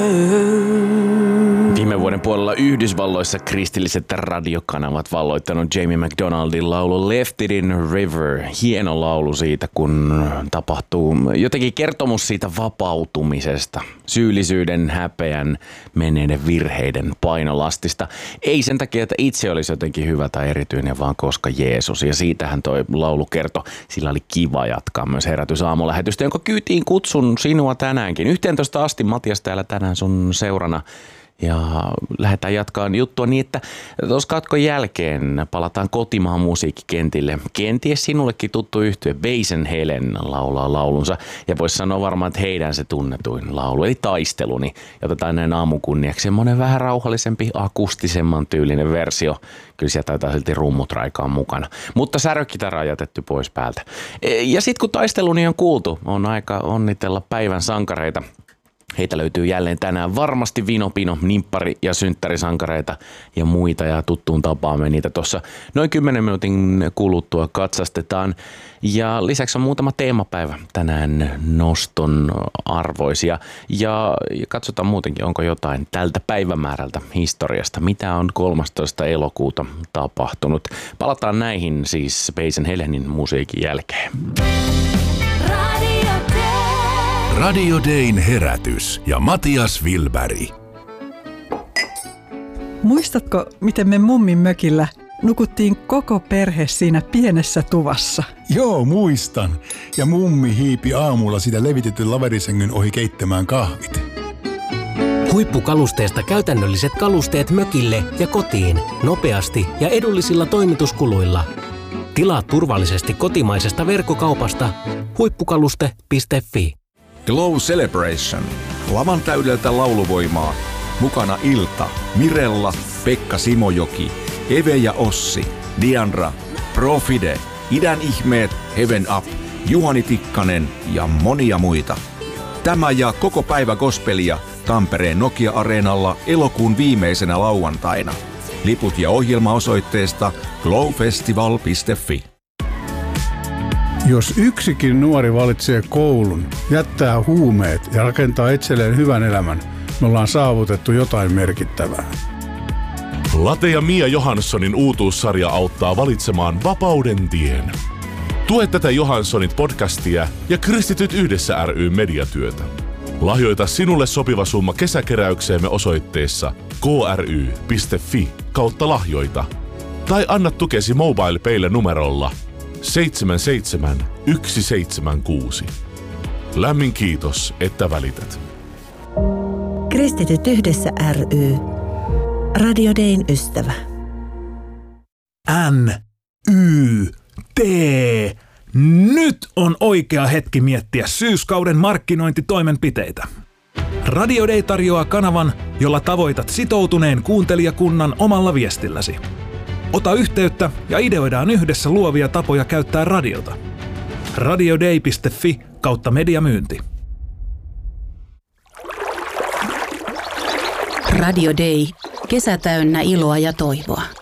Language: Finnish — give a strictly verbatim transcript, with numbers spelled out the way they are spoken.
Viime vuoden puolella Yhdysvalloissa kristilliset radiokanavat valloittanut Jamie McDonaldin laulu Left It in River. Hieno laulu siitä, kun tapahtuu jotenkin kertomus siitä vapautumisesta, syyllisyyden, häpeän, menneiden virheiden painolastista. Ei sen takia, että itse olisi jotenkin hyvä tai erityinen, vaan koska Jeesus. Ja siitähän toi laulu kertoi. Sillä oli kiva jatkaa myös herätysaamulähetystä, jonka kyytiin kutsun sinua tänäänkin. yhteentoista asti Matias täällä tänään sun seurana. Ja lähdetään jatkaan juttua niin, että tuossa katkon jälkeen palataan kotimaan musiikkikentille. Kenties sinullekin tuttu yhtye Basen Helen laulaa laulunsa. Ja voisi sanoa varmaan, että heidän se tunnetuin laulu, eli Taisteluni. Ja otetaan näin aamun kunniaksi semmoinen vähän rauhallisempi, akustisemman tyylinen versio. Kyllä sieltä taitaa silti rummut raikaan mukana. Mutta särökitara on jätetty pois päältä. Ja sitten kun Taisteluni on kuultu, on aika onnitella päivän sankareita. Heitä löytyy jälleen tänään varmasti Vinopino, nimppari- ja synttärisankareita ja muita, ja tuttuun tapaan me niitä tuossa noin kymmenen minuutin kuluttua katsastetaan. Ja lisäksi on muutama teemapäivä tänään noston arvoisia, ja katsotaan muutenkin, onko jotain tältä päivämäärältä historiasta, mitä on kolmastoista elokuuta tapahtunut. Palataan näihin siis Basen Helenin musiikin jälkeen. Radio Dayn herätys ja Matias Wilberg. Muistatko, miten me mummin mökillä nukuttiin koko perhe siinä pienessä tuvassa? Joo, muistan. Ja mummi hiipi aamulla sitä levitetyn laverisängyn ohi keittämään kahvit. Huippukalusteesta käytännölliset kalusteet mökille ja kotiin nopeasti ja edullisilla toimituskuluilla. Tilaa turvallisesti kotimaisesta verkkokaupasta huippukaluste piste fi. Glow Celebration. Lavan täydeltä lauluvoimaa. Mukana Ilta, Mirella, Pekka Simojoki, Eve ja Ossi, Diandra, Profide, Idän ihmeet, Heaven Up, Juhani Tikkanen ja monia muita. Tämä ja koko päivä gospelia Tampereen Nokia-areenalla elokuun viimeisenä lauantaina. Liput ja ohjelma osoitteesta glowfestival piste fi. Jos yksikin nuori valitsee koulun, jättää huumeet ja rakentaa itselleen hyvän elämän, me ollaan saavutettu jotain merkittävää. Late ja Mia Johanssonin uutuussarja auttaa valitsemaan vapauden tien. Tue tätä Johanssonit podcastia ja Kristityt yhdessä ry mediatyötä. Lahjoita sinulle sopiva summa kesäkeräykseemme osoitteessa kry piste fi kautta lahjoita. Tai anna tukesi MobilePaylle numerolla seitsemän seitsemän yksi seitsemän kuusi. Lämmin kiitos, että välität. Kristityt yhdessä ry. Radio Dayn ystävä. N, Y, T. Nyt on oikea hetki miettiä syyskauden markkinointitoimenpiteitä. Radio Day tarjoaa kanavan, jolla tavoitat sitoutuneen kuuntelijakunnan omalla viestilläsi. Ota yhteyttä ja ideoidaan yhdessä luovia tapoja käyttää radiota. radioday piste fi kautta mediamyynti. Radio Day. Kesä täynnä iloa ja toivoa.